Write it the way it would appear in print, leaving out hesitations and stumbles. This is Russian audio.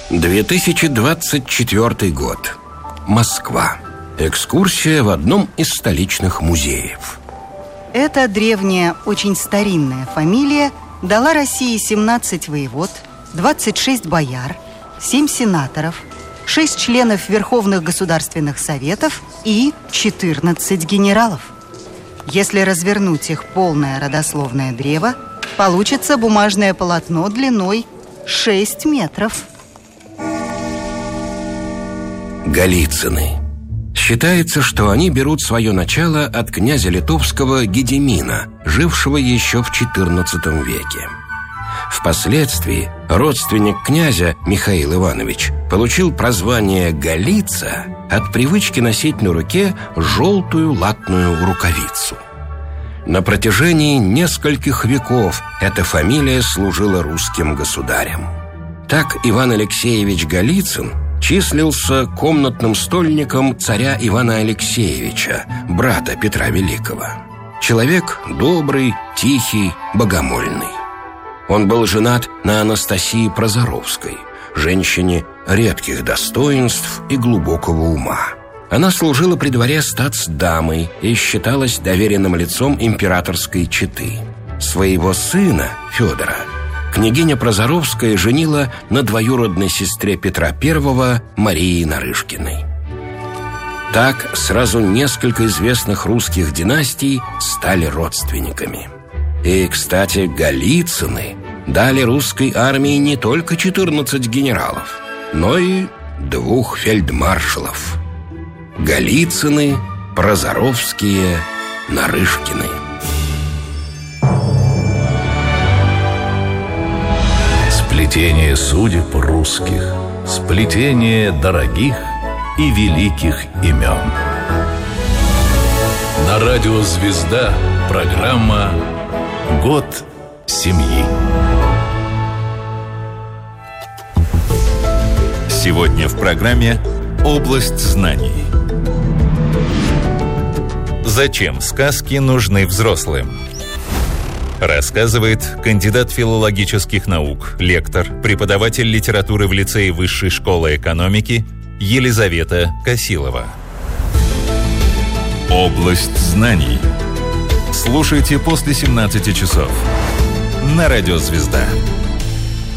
2024 год. Москва. Экскурсия в одном из столичных музеев. Эта древняя, очень старинная фамилия дала России 17 воевод, 26 бояр, 7 сенаторов, 6 членов Верховных Государственных Советов и 14 генералов. Если развернуть их полное родословное древо, получится бумажное полотно длиной 6 метров. Голицыны. Считается, что они берут свое начало от князя литовского Гедемина, жившего еще в XIV веке. Впоследствии родственник князя Михаил Иванович получил прозвание Голица от привычки носить на руке желтую латную рукавицу. На протяжении нескольких веков эта фамилия служила русским государям. Так Иван Алексеевич Голицын числился комнатным стольником царя Ивана Алексеевича, брата Петра Великого. Человек добрый, тихий, богомольный. Он был женат на Анастасии Прозоровской, женщине редких достоинств и глубокого ума. Она служила при дворе статсдамой и считалась доверенным лицом императорской четы. Своего сына, Федора, княгиня Прозоровская женила на двоюродной сестре Петра I Марии Нарышкиной. Так сразу несколько известных русских династий стали родственниками. И, кстати, Голицыны дали русской армии не только 14 генералов, но и 2 фельдмаршалов. Голицыны, Прозоровские, Нарышкины. Сплетение судеб русских, сплетение дорогих и великих имен. На радио «Звезда» программа «Год семьи». Сегодня в программе «Область знаний». Зачем сказки нужны взрослым? Рассказывает кандидат филологических наук, лектор, преподаватель литературы в лицее Высшей школы экономики Елизавета Косилова. «Область знаний». Слушайте после 17 часов на радио «Звезда».